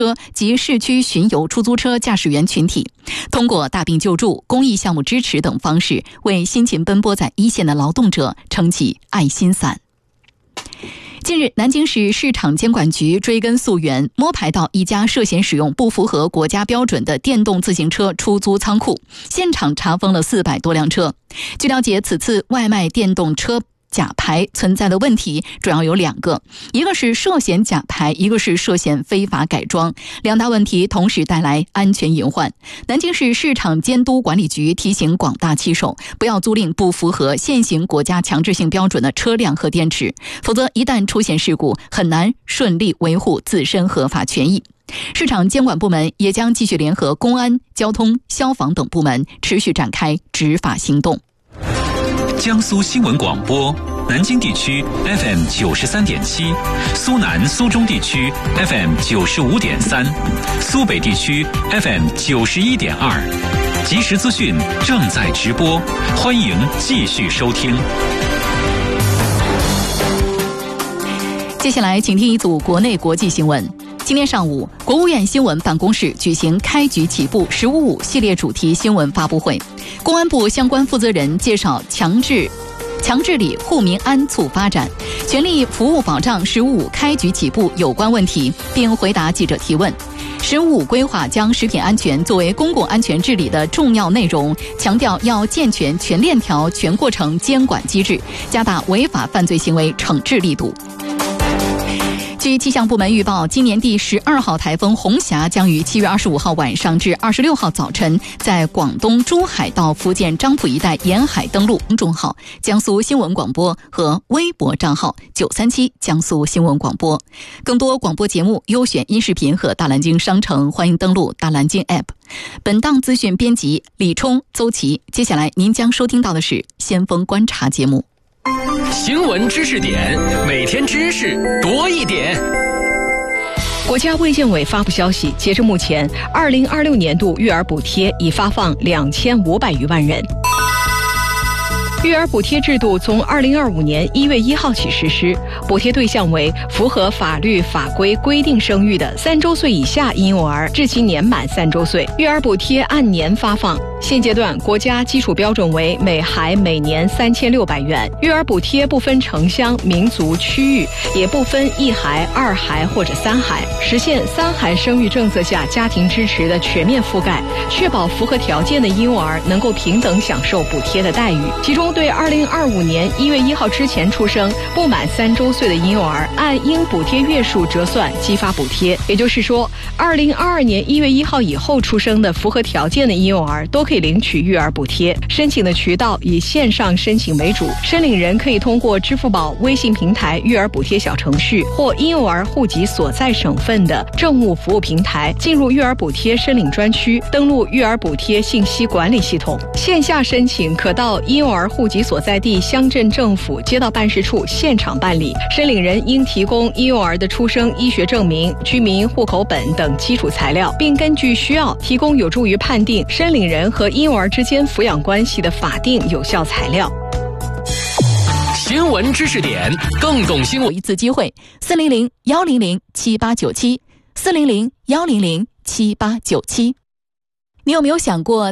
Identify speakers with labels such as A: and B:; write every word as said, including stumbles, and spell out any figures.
A: 车及市区巡游出租车驾驶员群体，通过大病救助、公益项目支持等方式，为辛勤奔波在一线的劳动者撑起爱心伞。近日，南京市市场监管局追根溯源，摸排到一家涉嫌使用不符合国家标准的电动自行车出租仓库，现场查封了四百多辆车。据了解，此次外卖电动车假牌存在的问题主要有两个，一个是涉嫌假牌，一个是涉嫌非法改装，两大问题同时带来安全隐患。南京市市场监督管理局提醒广大骑手，不要租赁不符合现行国家强制性标准的车辆和电池，否则一旦出现事故，很难顺利维护自身合法权益。市场监管部门也将继续联合公安、交通、消防等部门，持续展开执法行动。
B: 江苏新闻广播，南京地区 F M 九十三点七，苏南、苏中地区 F M 九十五点三，苏北地区 F M 九十一点二。即时资讯正在直播，欢迎继续收听。
A: 接下来，请听一组国内国际新闻。今天上午，国务院新闻办公室举行开局起步十五五系列主题新闻发布会，公安部相关负责人介绍强制强治理护民安促发展，全力服务保障十五五开局起步有关问题，并回答记者提问。十五五规划将食品安全作为公共安全治理的重要内容，强调要健全全链条全过程监管机制，加大违法犯罪行为惩治力度。据气象部门预报，今年第十二号台风红霞将于七月二十五号晚上至二十六号早晨在广东珠海到福建漳浦一带沿海登陆。公众号江苏新闻广播和微博账号九三七江苏新闻广播。更多广播节目、优选音视频和大蓝鲸商城，欢迎登录大蓝鲸 App。本档资讯编辑李冲、邹琪。接下来您将收听到的是先锋观察节目。
C: 新闻知识点，每天知识多一点。
D: 国家卫健委发布消息，截至目前，二零二六年度育儿补贴已发放两千五百余万人。育儿补贴制度从二零二五年一月一号起实施，补贴对象为符合法律法规规定生育的三周岁以下婴幼儿，至其年满三周岁。育儿补贴按年发放，现阶段国家基础标准为每孩每年三千六百元。育儿补贴不分城乡、民族、区域，也不分一孩、二孩或者三孩，实现三孩生育政策下家庭支持的全面覆盖，确保符合条件的婴幼儿能够平等享受补贴的待遇。其中，对二零二五年一月一号之前出生不满三周岁的婴幼儿，按应补贴月数折算激发补贴。也就是说，二零二二年一月一号以后出生的符合条件的婴幼儿都可以领取育儿补贴。申请的渠道以线上申请为主，申领人可以通过支付宝微信平台育儿补贴小程序或婴幼儿户籍所在省份的政务服务平台进入育儿补贴申领专区，登录育儿补贴信息管理系统。线下申请可到婴幼儿户籍所在地乡镇政府街道办事处现场办理，申领人应提供婴幼儿的出生医学证明、居民户口本等基础材料，并根据需要提供有助于判定申领人和婴幼儿之间抚养关系的法定有效材料。
C: 新闻知识点，更懂新闻。
A: 一次机会，四零零幺零零七八九七，四零零幺零零七八九七。你有没有想过？